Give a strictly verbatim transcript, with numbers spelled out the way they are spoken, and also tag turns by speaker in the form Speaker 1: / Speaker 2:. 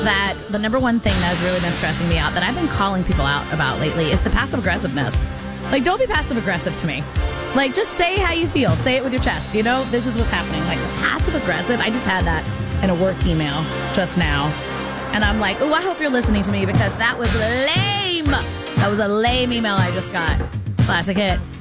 Speaker 1: that the number one thing that has really been stressing me out that I've been calling people out about lately is the passive aggressiveness. Like, don't be passive aggressive to me. Like, just say how you feel. Say it with your chest. You know, this is what's happening. Like, passive aggressive. I just had that in a work email just now. And I'm like, oh, I hope you're listening to me because that was lame. That was a lame email I just got. Classic hit.